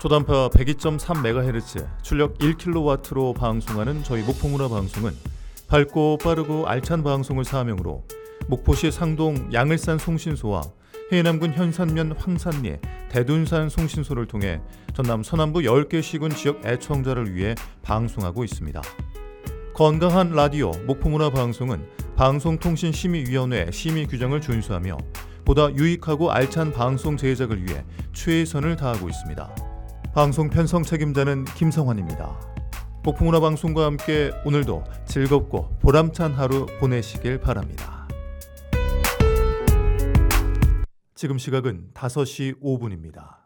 초단파 102.3MHz, 출력 1kW로 방송하는 저희 목포문화 방송은 밝고 빠르고 알찬 방송을 사명으로 목포시 상동 양을산 송신소와 해남군 현산면 황산리 대둔산 송신소를 통해 전남 서남부 10개 시군 지역 애청자를 위해 방송하고 있습니다. 건강한 라디오 목포문화 방송은 방송통신심의위원회 심의 규정을 준수하며 보다 유익하고 알찬 방송 제작을 위해 최선을 다하고 있습니다. 방송 편성 책임자는 김성환입니다. 목포문화 방송과 함께 오늘도 즐겁고 보람찬 하루 보내시길 바랍니다. 지금 시각은 5시 5분입니다.